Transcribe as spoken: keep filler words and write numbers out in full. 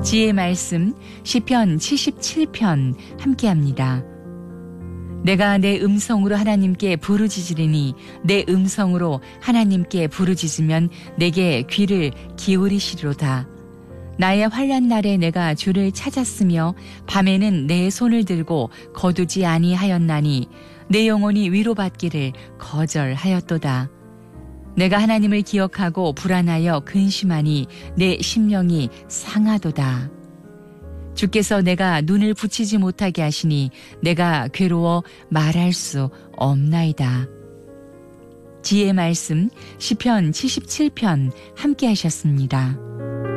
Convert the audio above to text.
지혜의 말씀 시편 칠십칠 편 함께합니다. 내가 내 음성으로 하나님께 부르짖으리니 내 음성으로 하나님께 부르짖으면 내게 귀를 기울이시리로다. 나의 환난 날에 내가 주를 찾았으며 밤에는 내 손을 들고 거두지 아니하였나니 내 영혼이 위로받기를 거절하였도다. 내가 하나님을 기억하고 불안하여 근심하니 내 심령이 상하도다. 주께서 내가 눈을 붙이지 못하게 하시니 내가 괴로워 말할 수 없나이다. 지혜의 말씀 시편 칠십칠 편 함께 하셨습니다.